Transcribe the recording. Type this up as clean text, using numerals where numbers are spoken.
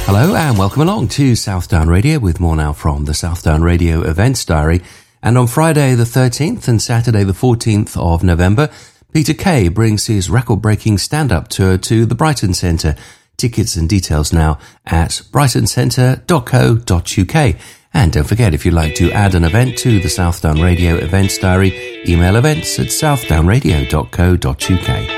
Hello and welcome along to Southdown Radio with more now from the Southdown Radio Events Diary. And on Friday the 13th and Saturday the 14th of November, Peter Kay brings his record-breaking stand-up tour to the Brighton Centre. Tickets and details now at brightoncentre.co.uk. And don't forget, if you'd like to add an event to the Southdown Radio Events Diary, email events@southdownradio.co.uk.